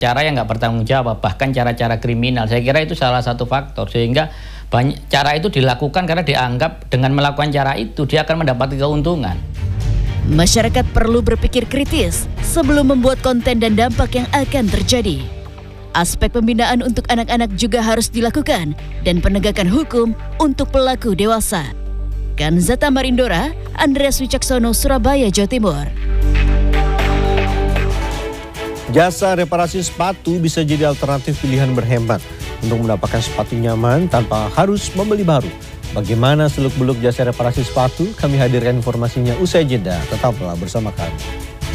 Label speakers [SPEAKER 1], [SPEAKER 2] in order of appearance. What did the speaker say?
[SPEAKER 1] cara yang nggak bertanggung jawab, bahkan cara-cara kriminal. Saya kira itu salah satu faktor sehingga cara itu dilakukan karena dianggap dengan melakukan cara itu dia akan mendapat keuntungan.
[SPEAKER 2] Masyarakat perlu berpikir kritis sebelum membuat konten dan dampak yang akan terjadi. Aspek pembinaan untuk anak-anak juga harus dilakukan dan penegakan hukum untuk pelaku dewasa. Kanzata Marindora, Andreas Wicaksono, Surabaya, Jawa Timur.
[SPEAKER 3] Jasa reparasi sepatu bisa jadi alternatif pilihan berhemat untuk mendapatkan sepatu nyaman tanpa harus membeli baru. Bagaimana seluk-beluk jasa reparasi sepatu? Kami hadirkan informasinya usai jeda. Tetaplah bersama kami.